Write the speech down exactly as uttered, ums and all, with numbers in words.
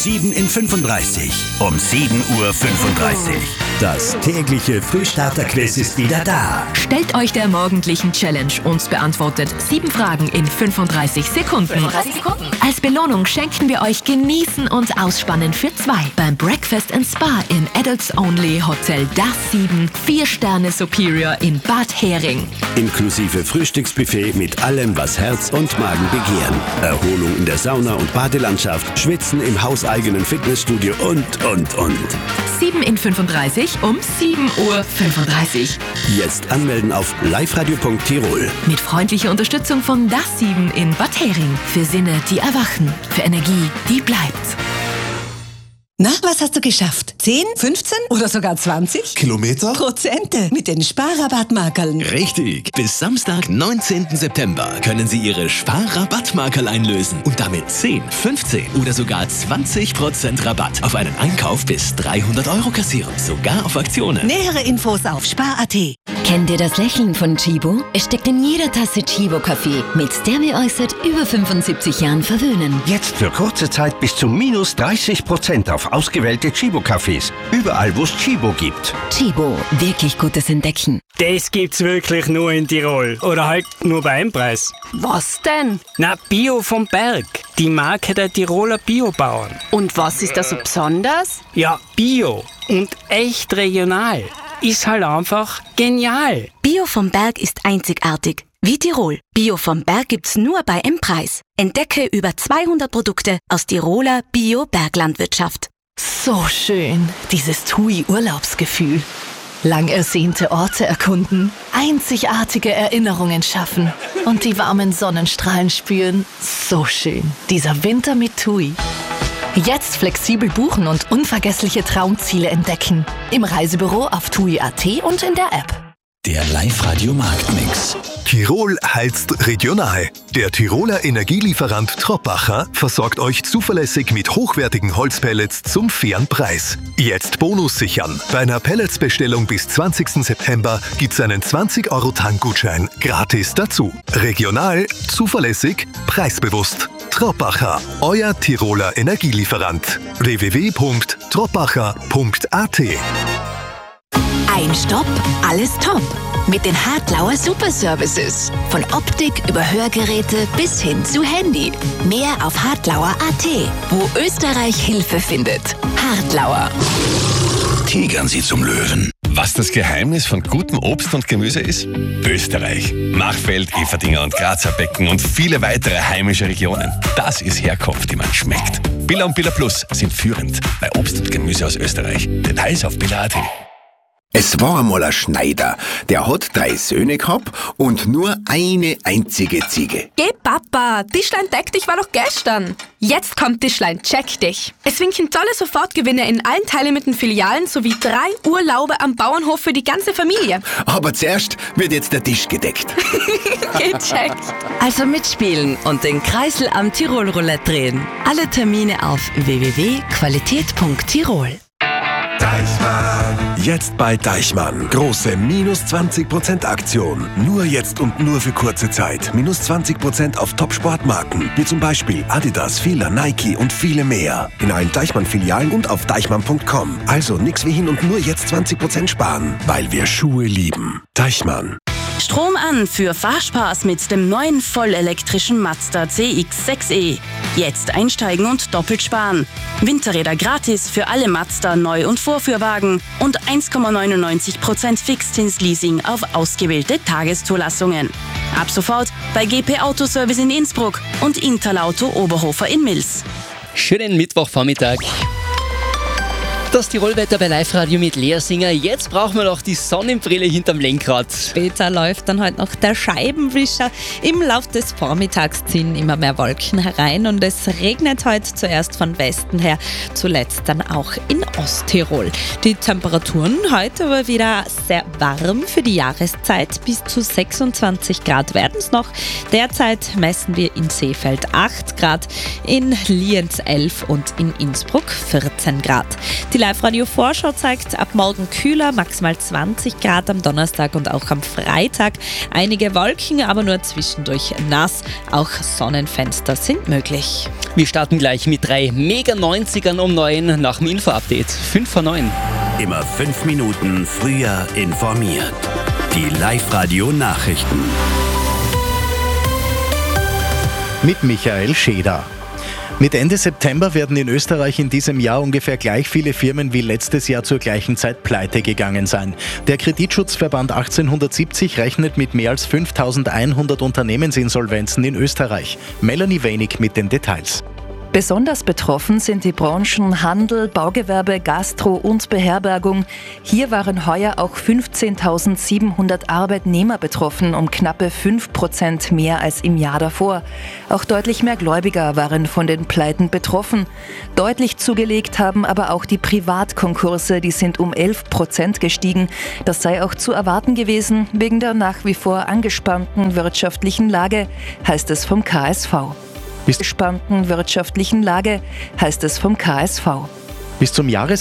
sieben in fünfunddreißig. Um sieben Uhr fünfunddreißig. Das tägliche Frühstarter-Quiz ist wieder da. Stellt euch der morgendlichen Challenge und beantwortet sieben Fragen in fünfunddreißig Sekunden. fünfunddreißig Sekunden. Als Belohnung schenken wir euch Genießen und Ausspannen für zwei beim Breakfast and Spa in Adults Only Hotel Das sieben, vier Sterne Superior in Bad Hering. Inklusive Frühstücksbuffet mit allem, was Herz und Magen begehren. Erholung in der Sauna- und Badelandschaft, Schwitzen im hauseigenen Fitnessstudio und, und, und. sieben in fünfunddreißig um sieben Uhr fünfunddreißig. Jetzt anmelden auf liveradio punkt tirol. Mit freundlicher Unterstützung von Das sieben in Bad Hering. Für Sinne, die erwachen. Für Energie, die bleibt. Na, was hast du geschafft? zehn, fünfzehn oder sogar zwanzig? Kilometer? Prozente mit den Sparrabattmarkerln. Richtig. Bis Samstag, neunzehnten September können Sie Ihre Sparrabattmarkerl einlösen und damit zehn, fünfzehn oder sogar zwanzig Prozent Rabatt auf einen Einkauf bis dreihundert Euro kassieren. Sogar auf Aktionen. Nähere Infos auf spar punkt at. Kennt ihr das Lächeln von Chibo? Es steckt in jeder Tasse Chibo-Kaffee, mit der wir euch seit über fünfundsiebzig Jahren verwöhnen. Jetzt für kurze Zeit bis zu minus dreißig Prozent auf ausgewählte Chibo-Cafés. Überall, wo es Chibo gibt. Chibo, wirklich gutes Entdecken. Das gibt's wirklich nur in Tirol. Oder halt nur bei einem Preis. Was denn? Na, Bio vom Berg. Die Marke der Tiroler Biobauern. Und was ist da so besonders? Ja, Bio und echt regional. Ist halt einfach genial. Bio vom Berg ist einzigartig. Wie Tirol. Bio vom Berg gibt's nur bei M-Preis. Entdecke über zweihundert Produkte aus Tiroler Bio-Berglandwirtschaft. So schön, dieses T U I-Urlaubsgefühl. Lang ersehnte Orte erkunden, einzigartige Erinnerungen schaffen und die warmen Sonnenstrahlen spüren. So schön, dieser Winter mit T U I. Jetzt flexibel buchen und unvergessliche Traumziele entdecken. Im Reisebüro auf tui punkt at und in der App. Der Live-Radio-Marktmix. Tirol heizt regional. Der Tiroler Energielieferant Troppacher versorgt euch zuverlässig mit hochwertigen Holzpellets zum fairen Preis. Jetzt Bonus sichern. Bei einer Pelletsbestellung bis zwanzigsten September gibt's einen zwanzig Euro Tankgutschein gratis dazu. Regional, zuverlässig, preisbewusst. Troppacher, euer Tiroler Energielieferant. w w w punkt troppacher punkt a t. Ein Stopp, alles top. Mit den Hartlauer Super Services. Von Optik über Hörgeräte bis hin zu Handy. Mehr auf hartlauer punkt at, wo Österreich Hilfe findet. Hartlauer. Tigern Sie zum Löwen. Was das Geheimnis von gutem Obst und Gemüse ist? Österreich. Machfeld, Everdinger und Grazer Becken und viele weitere heimische Regionen. Das ist Herkunft, die man schmeckt. Billa und Billa Plus sind führend bei Obst und Gemüse aus Österreich. Details auf billa punkt at. Es war einmal ein Schneider, der hat drei Söhne gehabt und nur eine einzige Ziege. Geh Papa, Tischlein deck dich war doch gestern. Jetzt kommt Tischlein check dich. Es winken tolle Sofortgewinne in allen teilnehmenden Filialen sowie drei Urlaube am Bauernhof für die ganze Familie. Aber zuerst wird jetzt der Tisch gedeckt. Gecheckt. Also mitspielen und den Kreisel am Tirol Roulette drehen. Alle Termine auf w w w punkt qualität punkt tirol. Deichmann. Jetzt bei Deichmann. Große minus zwanzig Prozent Aktion. Nur jetzt und nur für kurze Zeit. Minus zwanzig Prozent auf Top-Sportmarken. Wie zum Beispiel Adidas, Fila, Nike und viele mehr. In allen Deichmann-Filialen und auf deichmann punkt com. Also nix wie hin und nur jetzt zwanzig Prozent sparen. Weil wir Schuhe lieben. Deichmann. Strom an für Fahrspaß mit dem neuen vollelektrischen Mazda C X sechs E. Jetzt einsteigen und doppelt sparen. Winterräder gratis für alle Mazda Neu- und Vorführwagen und eins Komma neunundneunzig Prozent Fixzinsleasing auf ausgewählte Tageszulassungen. Ab sofort bei G P Autoservice in Innsbruck und Interlauto Oberhofer in Mils. Schönen Mittwochvormittag. Das Tirolwetter bei Live-Radio mit Lea Singer. Jetzt brauchen wir noch die Sonnenbrille hinterm Lenkrad. Später läuft dann heute noch der Scheibenwischer. Im Laufe des Vormittags ziehen immer mehr Wolken herein und es regnet heute zuerst von Westen her, zuletzt dann auch in Osttirol. Die Temperaturen heute aber wieder sehr warm für die Jahreszeit. Bis zu sechsundzwanzig Grad werden es noch. Derzeit messen wir in Seefeld acht Grad, in Lienz elf und in Innsbruck vierzehn Grad. Die Live-Radio-Vorschau zeigt ab morgen kühler, maximal zwanzig Grad am Donnerstag und auch am Freitag. Einige Wolken, aber nur zwischendurch nass. Auch Sonnenfenster sind möglich. Wir starten gleich mit drei Mega neunzigern um neun nach dem Info-Update. fünf vor neun. Immer fünf Minuten früher informiert. Die Live-Radio-Nachrichten. Mit Michael Scheder. Mit Ende September werden in Österreich in diesem Jahr ungefähr gleich viele Firmen wie letztes Jahr zur gleichen Zeit pleite gegangen sein. Der Kreditschutzverband achtzehnhundertsiebzig rechnet mit mehr als fünftausendeinhundert Unternehmensinsolvenzen in Österreich. Melanie Wenig mit den Details. Besonders betroffen sind die Branchen Handel, Baugewerbe, Gastro und Beherbergung. Hier waren heuer auch fünfzehntausendsiebenhundert Arbeitnehmer betroffen, um knappe fünf Prozent mehr als im Jahr davor. Auch deutlich mehr Gläubiger waren von den Pleiten betroffen. Deutlich zugelegt haben aber auch die Privatkonkurse, die sind um elf Prozent gestiegen. Das sei auch zu erwarten gewesen, wegen der nach wie vor angespannten wirtschaftlichen Lage, heißt es vom K S V. Bis gespannten wirtschaftlichen Lage, heißt es vom K S V. Bis zum Jahres